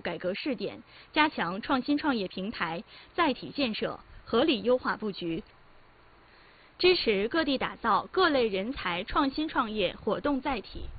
改革试点，加强创新创业平台载体建设，合理优化布局，支持各地打造各类人才创新创业活动载体。